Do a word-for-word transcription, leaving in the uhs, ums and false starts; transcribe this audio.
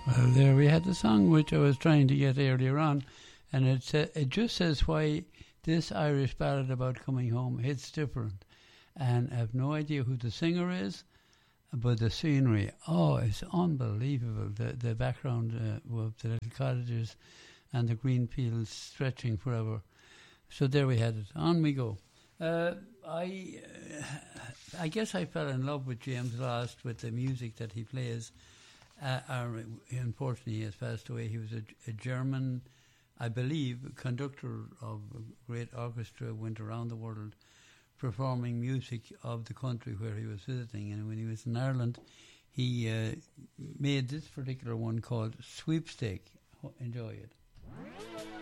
Well, there we had the song which I was trying to get earlier on, and it sa- it just says why this Irish ballad about coming home hits different. And I have no idea who the singer is, but the scenery, oh, it's unbelievable. The the background uh, of the little cottages and the green fields stretching forever. So there we had it. On we go. Uh, I uh, I guess I fell in love with James Last with the music that he plays. Uh, uh, unfortunately, he has passed away. He was a, a German, I believe, conductor of a great orchestra, went around the world performing music of the country where he was visiting. And when he was in Ireland, he uh, made this particular one called Sweepstake. Enjoy it.